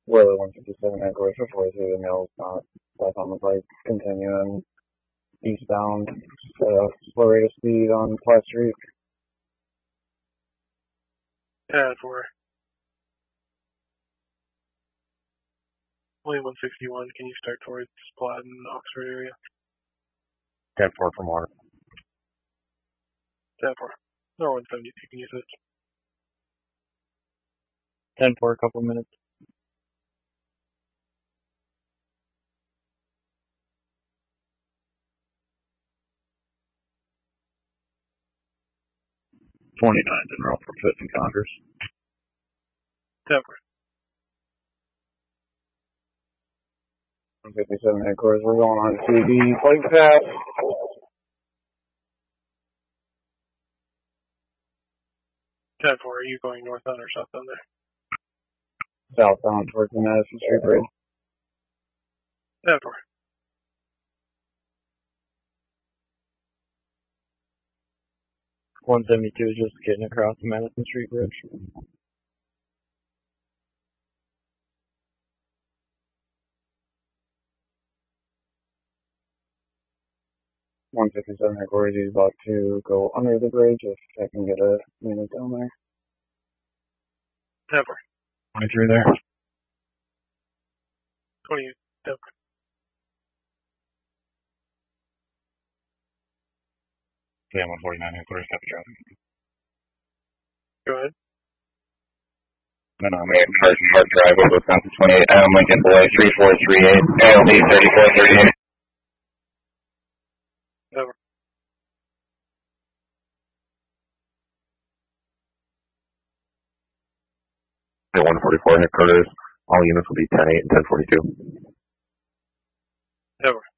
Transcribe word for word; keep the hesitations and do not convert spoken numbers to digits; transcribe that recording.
Weather one fifty-seven headquarters for forty-two, the mail's not left on the bike, continuing eastbound, uh, slow rate of speed on Platt Street. Yeah, for only one sixty-one, can you start towards Platt and Oxford area? ten four from water. ten four. No, one seventy-two, can you switch? ten four, a couple minutes. twenty-nine's in route for Fifth and Congress. ten four. one fifty-seven headquarters, we're going on to the bike path. ten four, are you going northbound or southbound there? Southbound towards the Madison Street Bridge. ten four. one seventy-two is just getting across the Madison Street Bridge. one fifty-seven headquarters, he's about to go under the bridge if I can get a minute down there. ten four. twenty-three there. twenty, ten four. Yeah, one forty-nine headquarters, copy traffic. Go ahead. No, no, man, Carson Park Drive, over Wisconsin twenty-eight, Adam Lincoln Boy, three four three eight, L D thirty-four thirty-eight. Over. At one forty-four headquarters, all units will be ten eight and ten forty-two. Over.